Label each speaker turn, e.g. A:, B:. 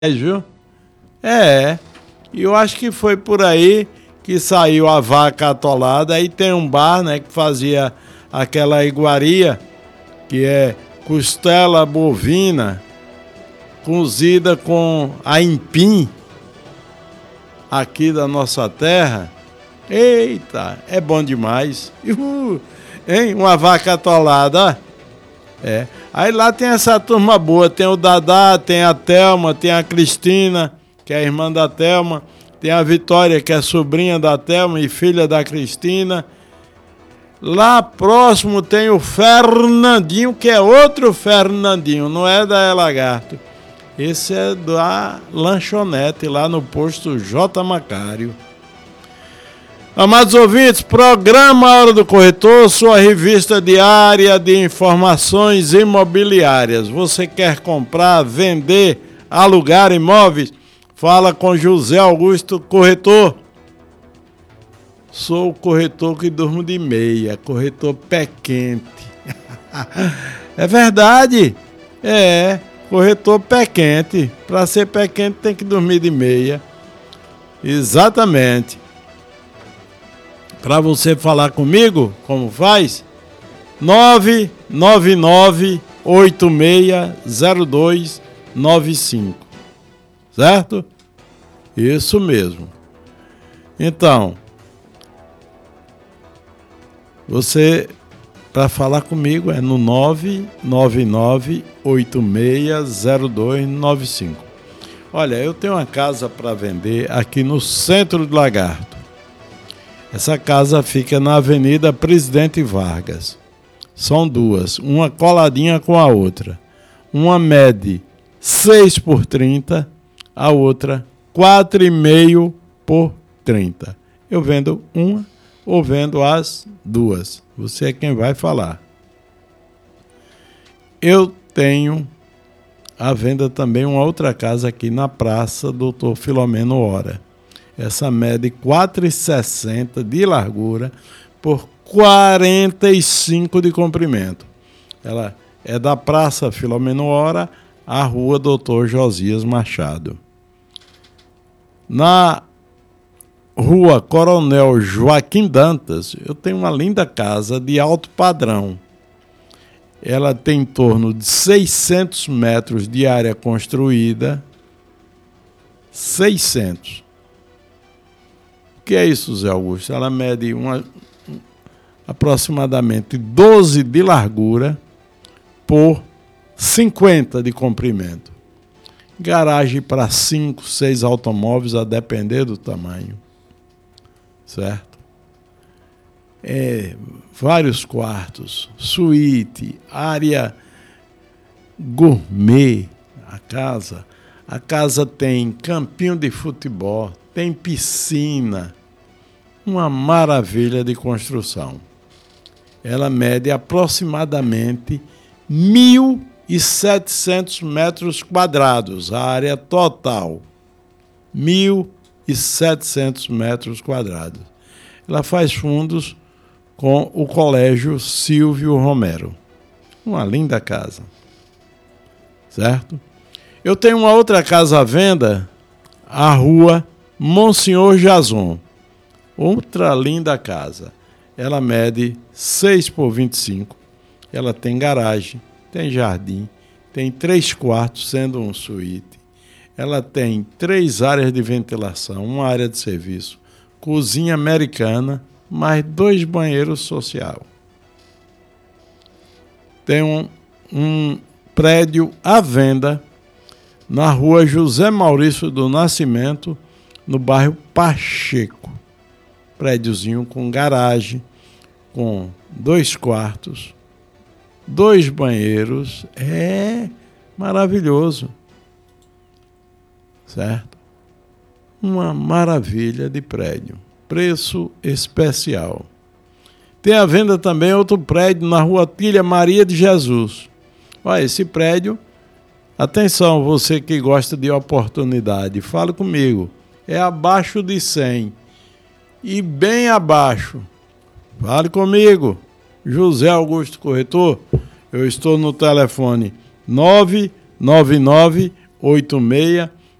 A: viu? E eu acho que foi por aí que saiu a vaca atolada. Aí tem um bar, né, que fazia aquela iguaria, que é costela bovina cozida com aipim, aqui da nossa terra. Eita, é bom demais. Hein? Uma vaca atolada, ó. Aí lá tem essa turma boa, tem o Dadá, tem a Thelma, tem a Cristina, que é a irmã da Thelma, tem a Vitória, que é sobrinha da Thelma e filha da Cristina. Lá próximo tem o Fernandinho, que é outro Fernandinho, não é da Lagarto. Esse é da lanchonete, lá no posto J. Macário. Amados ouvintes, programa Hora do Corretor, sua revista diária de informações imobiliárias. Você quer comprar, vender, alugar imóveis? Fala com José Augusto Corretor. Sou o corretor que durmo de meia, corretor pé quente. É verdade? Corretor pé quente. Para ser pé quente tem que dormir de meia. Exatamente. Para você falar comigo, como faz? 999-860295. Certo? Isso mesmo. Então, você, para falar comigo, é no 999-860295. Olha, eu tenho uma casa para vender aqui no centro de Lagarto. Essa casa fica na Avenida Presidente Vargas. São duas, uma coladinha com a outra. Uma mede 6 por 30, a outra 4,5 por 30. Eu vendo uma ou vendo as duas. Você é quem vai falar. Eu tenho à venda também uma outra casa aqui na Praça Doutor Filomeno Hora. Essa mede 4,60 de largura por 45 de comprimento. Ela é da Praça Filomeno Hora, à Rua Doutor Josias Machado. Na Rua Coronel Joaquim Dantas, eu tenho uma linda casa de alto padrão. Ela tem em torno de 600 metros de área construída. 600. O que é isso, Zé Augusto? Ela mede aproximadamente 12 de largura por 50 de comprimento. Garagem para 5, 6 automóveis, a depender do tamanho. Certo? Vários quartos, suíte, área gourmet, a casa. A casa tem campinho de futebol, tem piscina, uma maravilha de construção. Ela mede aproximadamente 1.700 metros quadrados, a área total. 1.700 metros quadrados. Ela faz fundos com o Colégio Silvio Romero. Uma linda casa. Certo? Eu tenho uma outra casa à venda, a Rua Monsenhor Jason. Outra linda casa. Ela mede 6 por 25. Ela tem garagem, tem jardim, tem 3 quartos, sendo um suíte. Ela tem 3 áreas de ventilação, uma área de serviço, cozinha americana, mais 2 banheiros social. Tem um prédio à venda na Rua José Maurício do Nascimento, no bairro Pacheco. Prédiozinho com garagem, com 2 quartos, 2 banheiros. É maravilhoso. Certo? Uma maravilha de prédio. Preço especial. Tem à venda também outro prédio na Rua Tília Maria de Jesus. Olha, esse prédio, atenção, você que gosta de oportunidade, fale comigo. É abaixo de 100 e bem abaixo. Fale comigo. José Augusto Corretor, eu estou no telefone 999-86